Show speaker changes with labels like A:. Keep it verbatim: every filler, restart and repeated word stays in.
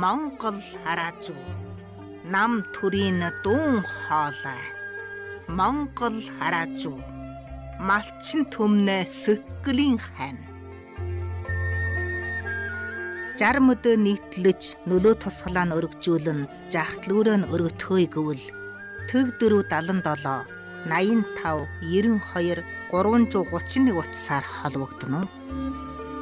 A: Монгол хараажуу нам төрийн дуун хоолой Монгол хараажуу малчин төмнө сөткөлийн хань жарм өдөө нийтлэж нөлөө тусгалаа нь өргөжүүлэн жахтлүүрээ нь өргөтхөөе гэвэл төг дөрөв дадан долоо наян тав ерөн хоёр гурван зуун гучин нэг утсаар холбогдно уу?